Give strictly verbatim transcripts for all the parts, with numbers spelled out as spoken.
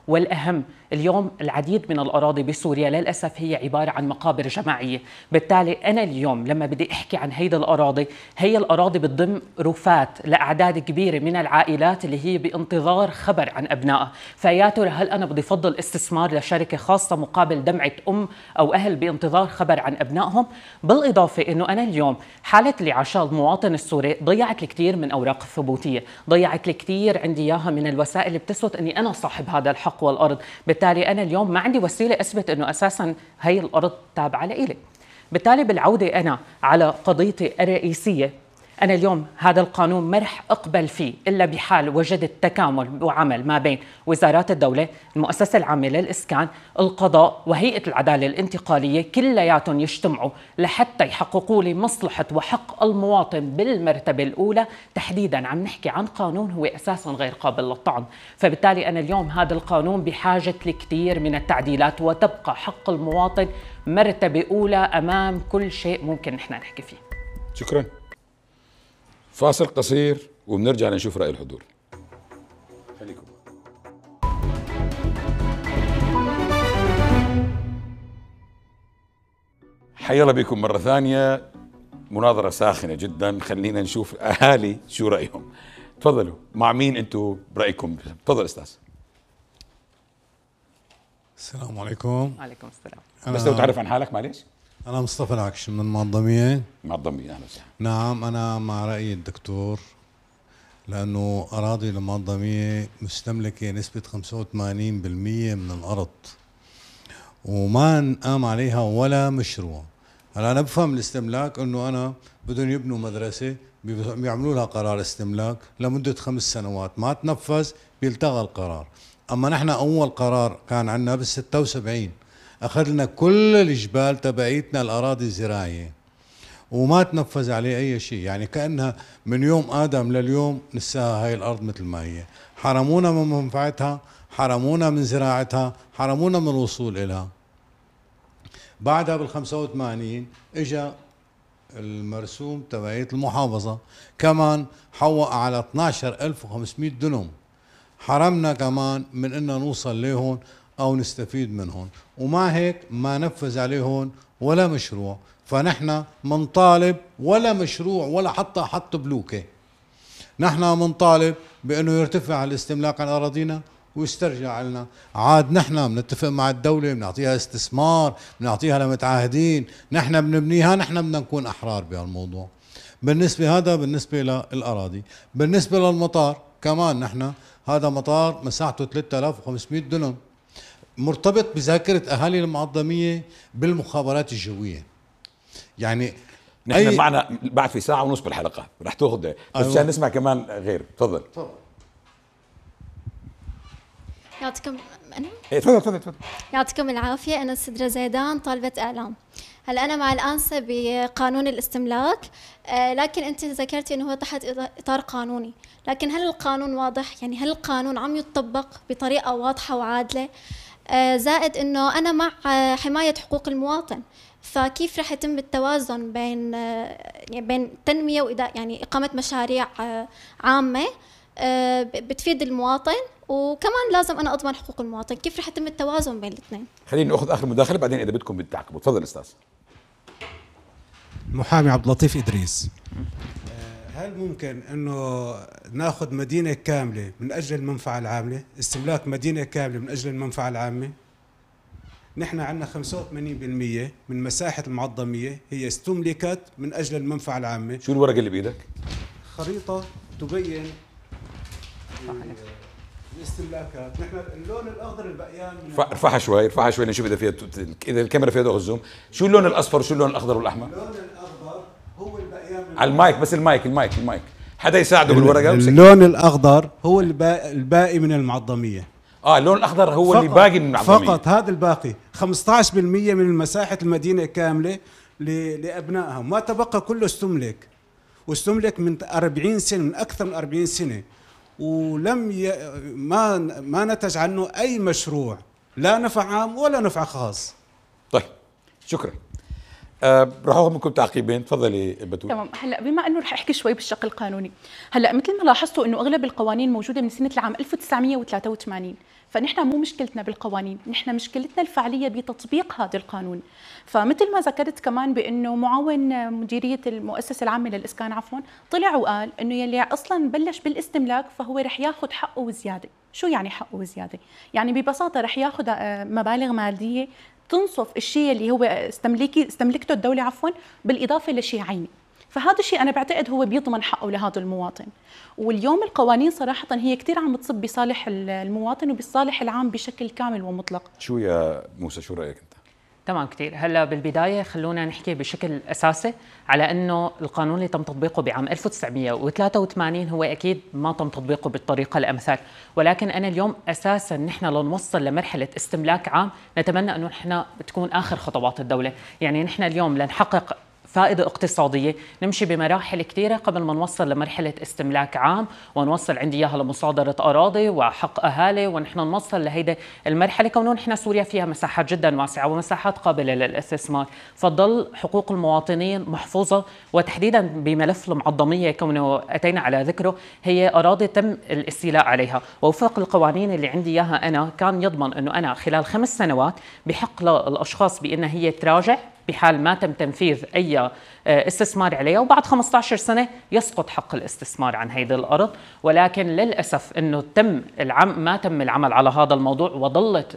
والأهم اليوم العديد من الأراضي بسوريا للأسف هي عبارة عن مقابر جماعية. بالتالي أنا اليوم لما بدي أحكي عن هيدا الأراضي، هي الأراضي بتضم رفات لأعداد كبيرة من العائلات اللي هي بانتظار خبر عن أبنائها. فيا ترى هل أنا بدي أفضل استثمار لشركة خاصة مقابل دمعة أم أو أهل بانتظار خبر عن أبنائهم؟ بالإضافة أنه أنا اليوم حالة اللي عاشها المواطن السوري ضيعت الكثير من أوراق الثبوتية، ضيعت الكثير عندي إياها من الوسائل اللي بتثبت أني أنا صاحب هذا الحق والأرض. بالتالي أنا اليوم ما عندي وسيلة أثبت أنه أساساً هي الأرض تابعة لإلي. بالتالي بالعودة أنا على قضيتي الرئيسية، أنا اليوم هذا القانون ما رح أقبل فيه إلا بحال وجدت تكامل وعمل ما بين وزارات الدولة، المؤسسة العامة للإسكان، القضاء، وهيئة العدالة الانتقالية، كلياتهم يجتمعوا لحتى يحققوا لي مصلحة وحق المواطن بالمرتبة الأولى. تحديداً عم نحكي عن قانون هو أساساً غير قابل للطعن، فبالتالي أنا اليوم هذا القانون بحاجة لكثير من التعديلات، وتبقى حق المواطن مرتبة أولى أمام كل شيء ممكن نحن نحكي فيه. شكراً. فاصل قصير وبنرجع نشوف رأي الحضور. خليكم. حيا الله بكم مرة ثانية. مناظرة ساخنة جدا، خلينا نشوف أهالي شو رأيهم. تفضلوا، مع مين أنتوا برأيكم؟ تفضل أستاذ. السلام عليكم. وعليكم السلام. بس لو تعرف عن حالك معلش. أنا مصطفى العكش من المعظمية. معظمية، أهلا وسهلا. نعم، أنا مع رأي الدكتور، لأنه أراضي المعظمية مستملكة نسبة خمسة وثمانين بالمئة من الأرض وما انقام عليها ولا مشروع. هلا أنا بفهم الاستملاك إنه أنا بدهم يبنوا مدرسة بيعملوا لها قرار استملاك لمدة خمس سنوات، ما تنفذ بيلتغى القرار. أما نحن أول قرار كان عندنا بالستة وسبعين أخذ لنا كل الجبال تبعيتنا الأراضي الزراعية وما تنفذ عليه أي شيء، يعني كأنها من يوم آدم لليوم نساها هاي الأرض مثل ما هي. حرمونا من منفعتها، حرمونا من زراعتها، حرمونا من الوصول إلها. بعدها بالخمسة وثمانين إجا المرسوم تبعية المحافظة كمان حوق على اثنعش ألف وخمسمئة دنم، حرمنا كمان من إن نوصل لهون أو نستفيد منهم، ومع هيك ما نفذ عليهم ولا مشروع. فنحن منطالب ولا مشروع ولا حتى حط بلوكة. نحن منطالب بأنه يرتفع الاستملاك عن أراضينا ويسترجع لنا. عاد نحن بنتفق مع الدولة، بنعطيها استثمار، بنعطيها لمتعاهدين، نحن بنبنيها، نحن بدنا نكون أحرار بهالموضوع. بالنسبة هذا بالنسبة للأراضي. بالنسبة للمطار كمان نحن هذا مطار مساحته ثلاثة آلاف وخمسمئة دنم، مرتبط بذاكرة أهالي المعظمية بالمخابرات الجوية. يعني نحن معنا بعد في ساعة ونص بالحلقة رح تاخذ بس أيوة. عشان نسمع كمان غير. تفضل. تفضل. يعطيكم أنا؟ إيه تفضل تفضل تفضل. يعطيكم العافية. أنا سدرة زيدان، طالبة إعلام. هلا أنا مع الأنسة بقانون الاستملاك، آه لكن أنت ذكرتي إنه هو تحت إطار قانوني، لكن هل القانون واضح؟ يعني هل القانون عم يطبق بطريقة واضحة وعادلة؟ آه زائد إنه أنا مع آه حماية حقوق المواطن، فكيف رح يتم التوازن بين آه يعني بين تنمية وإدارة، يعني إقامة مشاريع آه عامة آه بتفيد المواطن، وكمان لازم أنا أضمن حقوق المواطن. كيف رح يتم التوازن بين الاثنين؟ خلينا ناخذ آخر مداخلة بعدين إذا بدكم بتعقبوا. تفضل أستاذ. محامي عبد اللطيف إدريس. هل ممكن انه ناخذ مدينه كامله من اجل المنفعه العامه، استملاك مدينه كامله من اجل المنفعه العامه؟ نحن عندنا خمسة وثمانين بالمئة من مساحه المعظميه هي استملكت من اجل المنفعه العامه. شو الورقه اللي بايدك؟ خريطه تبين الاستملاكات. نحن اللون الاخضر البقيان ارفعها شوي، ارفعها شوي نشوف اذا فيها اذا الكاميرا فيها ضوء الزوم. شو اللون الاصفر وشو اللون الاخضر والاحمر؟ اللون الاخضر هو البقيان على المايك، بس المايك المايك المايك حدا يساعده بالورقه. اللون الاخضر هو الباقي, الباقي من المعظميه. اه اللون الاخضر هو اللي باقي من المعظميه فقط. هذا الباقي خمسة عشر بالمئة من مساحه المدينه كامله لابنائها، ما تبقى كله استملك، واستملك من أربعين سنه، من اكثر من أربعين سنه، ولم ي... ما ما نتج عنه اي مشروع، لا نفع عام ولا نفع خاص. طيب شكرا. أه رح اخذ منكم تعقيبين. تفضلي بتول. تمام. هلا بما انه رح احكي شوي بالشق القانوني، هلا مثل ما لاحظتوا انه اغلب القوانين موجوده من سنه العام ألف وتسعمئة وثلاثة وثمانين، فنحن مو مشكلتنا بالقوانين، نحن مشكلتنا الفعليه بتطبيق هذا القانون. فمثل ما ذكرت كمان بانه معاون مديريه المؤسسه العامه للاسكان عفوا طلع وقال انه يلي اصلا بلش بالاستملاك فهو رح ياخذ حقه وزياده. شو يعني حقه وزياده؟ يعني ببساطه رح ياخذ مبالغ ماديه تنصف الشيء اللي هو استملكي استملكته الدوله عفوا بالاضافه لشيء عيني. فهذا الشيء أنا بعتقد هو بيضمن حقه لهذا المواطن. واليوم القوانين صراحة هي كثير عم تصب بصالح المواطن وبالصالح العام بشكل كامل ومطلق. شو يا موسى شو رأيك أنت؟ تمام كثير. هلا بالبدايه خلونا نحكي بشكل اساسي على انه القانون اللي تم تطبيقه بعام ألف وتسعمئة وثلاثة وثمانين هو اكيد ما تم تطبيقه بالطريقه الامثل، ولكن انا اليوم اساسا نحن لنوصل لمرحله استملاك عام نتمنى انه نحن تكون اخر خطوات الدوله، يعني نحن اليوم لنحقق فائدة اقتصادية نمشي بمراحل كثيرة قبل ما نوصل لمرحلة استملاك عام ونوصل عندي إياها لمصادرة أراضي وحق أهالي ونحن نوصل لهيدا المرحلة كونه نحن سوريا فيها مساحات جدا واسعة ومساحات قابلة للاستثمار، فتضل حقوق المواطنين محفوظة وتحديدا بملف المعظمية كونه أتينا على ذكره هي أراضي تم الاستيلاء عليها، ووفق القوانين اللي عندي إياها أنا كان يضمن أنه أنا خلال خمس سنوات بحق للأشخاص بأنها هي تراجع بحال ما تم تنفيذ أي استثمار عليها، وبعد خمسة عشر سنة يسقط حق الاستثمار عن هذه الأرض. ولكن للأسف أنه تم العم ما تم العمل على هذا الموضوع وظلت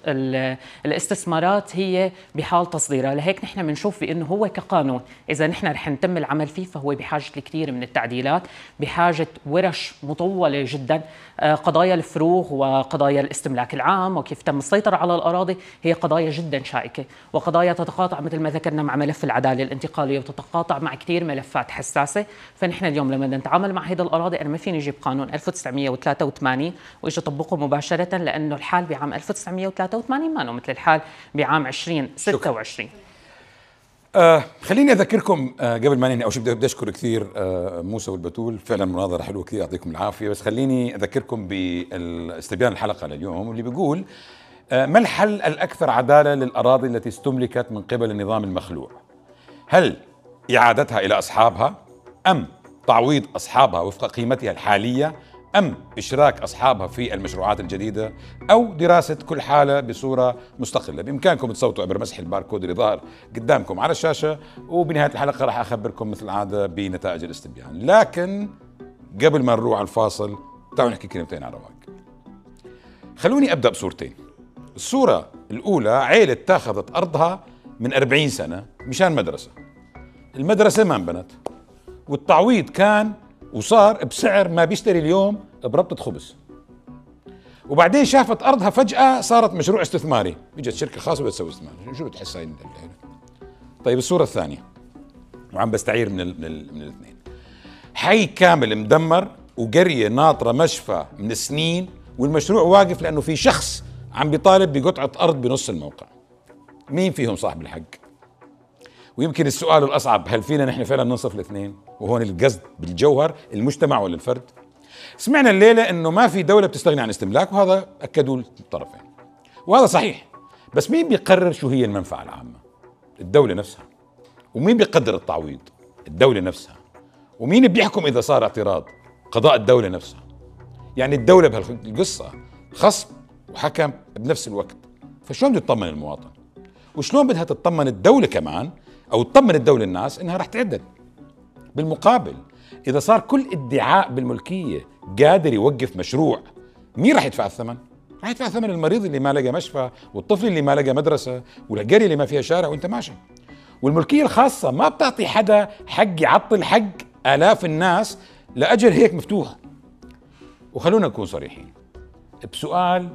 الاستثمارات هي بحال تصديرها، لهيك نحن بنشوف بأنه هو كقانون إذا نحن رح نتم العمل فيه فهو بحاجة لكثير من التعديلات، بحاجة ورش مطولة جدا. قضايا الفروغ وقضايا الاستملاك العام وكيف تم السيطرة على الأراضي هي قضايا جدا شائكة، وقضايا تتقاطع مثل ما ذكرنا مع ملف العدالة الانتقالية وتتقاطع مع كثير ملفات حساسة. فنحن اليوم لما نتعامل مع هذه الأراضي أنا ما فيني أجيب قانون ألف وتسعمئة وثلاثة وثمانين وإجي أطبقه مباشرة، لأنه الحال بعام ألف وتسعمئة وثلاثة وثمانين ما مثل الحال بعام ألفين وستة وعشرين. آه خليني اذكركم آه قبل ما ننهي، اول شيء بدي اشكر كثير آه موسى والبتول، فعلا مناظره حلوه كثير، يعطيكم العافيه. بس خليني اذكركم باستبيان الحلقه لليوم واللي بيقول آه ما الحل الاكثر عداله للاراضي التي استملكت من قبل النظام المخلوع؟ هل اعادتها الى اصحابها ام تعويض اصحابها وفق قيمتها الحاليه أم إشراك أصحابها في المشروعات الجديدة أو دراسة كل حالة بصورة مستقلة؟ بإمكانكم تصوتوا عبر مسح الباركود اللي ظهر قدامكم على الشاشة، وبنهاية الحلقة راح أخبركم مثل العادة بنتائج الاستبيان. لكن قبل ما نروح على الفاصل تعالوا نحكي كلمتين على رواق. خلوني أبدأ بصورتين. الصورة الأولى عيلة تاخذت أرضها من أربعين سنة مشان مدرسة، المدرسة ما انبنت والتعويض كان وصار بسعر ما بيشتري اليوم بربطة خبز، وبعدين شافت أرضها فجأة صارت مشروع استثماري، اجت شركة خاصة بتسوي استثمار. شو بتحس هاي؟ طيب الصورة الثانية وعم بستعير من ال من, ال من الاثنين، حي كامل مدمر وقرية ناطرة مشفى من سنين والمشروع واقف لأنه في شخص عم بيطالب بقطعة أرض بنص الموقع. مين فيهم صاحب الحق؟ ويمكن السؤال الأصعب، هل فينا نحن فعلا ننصف الاثنين؟ وهون القصد بالجوهر المجتمع ولا الفرد؟ سمعنا الليلة انه ما في دولة بتستغني عن استملاك، وهذا اكدوا الطرفين وهذا صحيح، بس مين بيقرر شو هي المنفعة العامة؟ الدولة نفسها. ومين بيقدر التعويض؟ الدولة نفسها. ومين بيحكم اذا صار اعتراض؟ قضاء الدولة نفسها. يعني الدولة بهالقصة خصم وحكم بنفس الوقت، فشلون بده يطمن المواطن؟ وشلون بدها تطمن الدولة كمان او تطمن الدولة الناس انها رح تعدل؟ بالمقابل إذا صار كل ادعاء بالملكية قادر يوقف مشروع، مين راح يدفع الثمن؟ راح يدفع ثمن المريض اللي ما لقى مشفى، والطفل اللي ما لقى مدرسة، والقرية اللي ما فيها شارع وانت ماشي. والملكية الخاصة ما بتعطي حدا حق يعطل حق آلاف الناس لأجل هيك مفتوح. وخلونا نكون صريحين بسؤال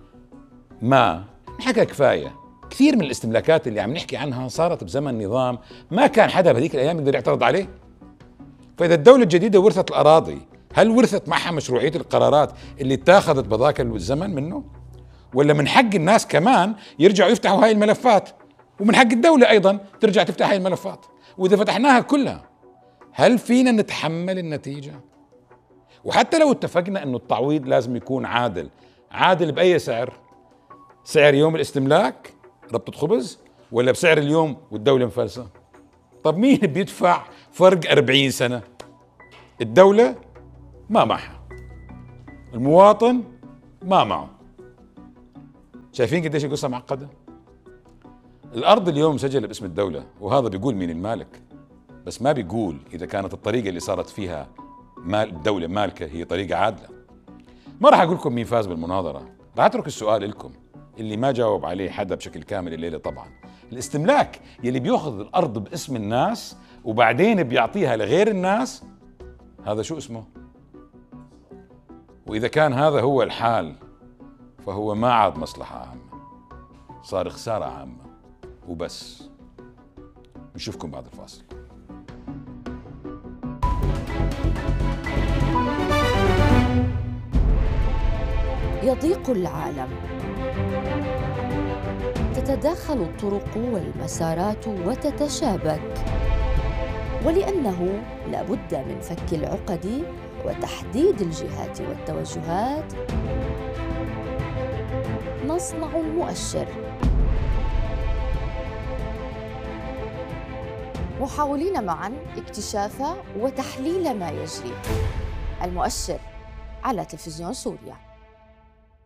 ما نحكى كفاية، كثير من الاستملاكات اللي عم نحكي عنها صارت بزمن نظام ما كان حدا بهذيك الأيام يقدر يعترض عليه. فإذا الدولة الجديدة ورثت الأراضي، هل ورثت معها مشروعية القرارات اللي اتاخذت بذاك الزمن منه؟ ولا من حق الناس كمان يرجعوا يفتحوا هاي الملفات، ومن حق الدولة أيضا ترجع تفتح هاي الملفات؟ وإذا فتحناها كلها هل فينا نتحمل النتيجة؟ وحتى لو اتفقنا أنه التعويض لازم يكون عادل، عادل بأي سعر؟ سعر يوم الاستملاك ربطة خبز، ولا بسعر اليوم والدولة مفلسة؟ طب مين بيدفع فرق أربعين سنة؟ الدولة ما معها، المواطن ما معه. شايفين قديش القصة معقدة؟ الأرض اليوم مسجلة باسم الدولة، وهذا بيقول مين المالك، بس ما بيقول إذا كانت الطريقة اللي صارت فيها مال الدولة مالكة هي طريقة عادلة. ما راح أقول لكم مين فاز بالمناظرة، راح أترك السؤال لكم اللي ما جاوب عليه حدا بشكل كامل الليلة. طبعا الاستملاك يلي بيأخذ الأرض باسم الناس وبعدين بيعطيها لغير الناس، هذا شو اسمه؟ وإذا كان هذا هو الحال فهو ما عاد مصلحة عامة، صار خسارة عامة وبس. نشوفكم بعد الفاصل. يضيق العالم، تتداخل الطرق والمسارات وتتشابك، ولأنه لا بد من فك العقد وتحديد الجهات والتوجهات، نصنع المؤشر، محاولين معا اكتشاف وتحليل ما يجري. المؤشر على تلفزيون سوريا.